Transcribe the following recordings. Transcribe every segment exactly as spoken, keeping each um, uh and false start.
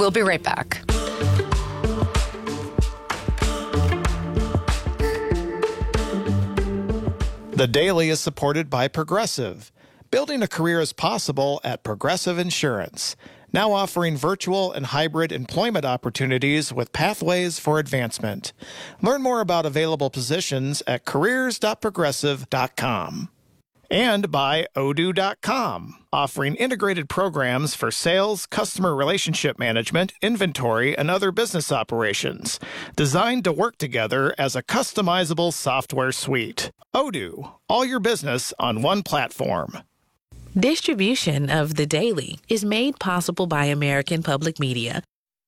We'll be right back. The Daily is supported by Progressive. Building a career is possible at Progressive Insurance, now offering virtual and hybrid employment opportunities with pathways for advancement. Learn more about available positions at careers dot progressive dot com. And by Odoo dot com, offering integrated programs for sales, customer relationship management, inventory, and other business operations, designed to work together as a customizable software suite. Odoo, all your business on one platform. Distribution of The Daily is made possible by American Public Media.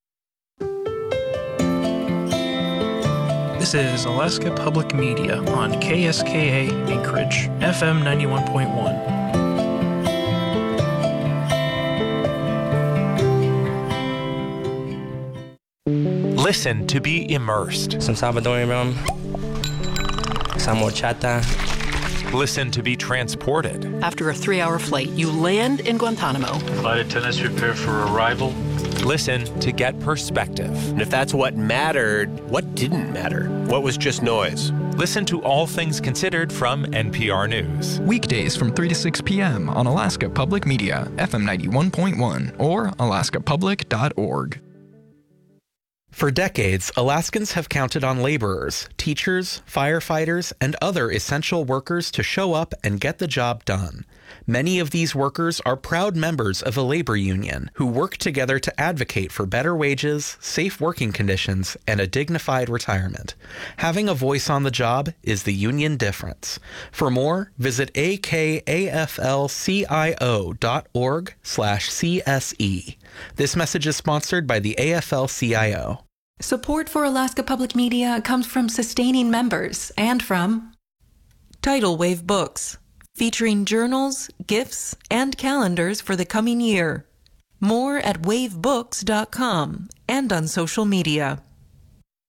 This is Alaska Public Media on K S K A Anchorage, F M ninety-one point one. Listen to be immersed. Some Salvadorian rum, some horchata. Listen to be transported. After a three-hour flight, you land in Guantanamo. Flight attendants prepare for arrival. Listen to get perspective. And if that's what mattered, what didn't matter? What was just noise? Listen to All Things Considered from N P R News. Weekdays from three to six p.m. on Alaska Public Media, F M ninety-one point one, or alaska public dot org. For decades, Alaskans have counted on laborers, teachers, firefighters, and other essential workers to show up and get the job done. Many of these workers are proud members of a labor union who work together to advocate for better wages, safe working conditions, and a dignified retirement. Having a voice on the job is the union difference. For more, visit a k a f l c i o dot org slash C S E. This message is sponsored by the A F L C I O. Support for Alaska Public Media comes from sustaining members and from Tidal Wave Books, featuring journals, gifts, and calendars for the coming year. More at wave books dot com and on social media.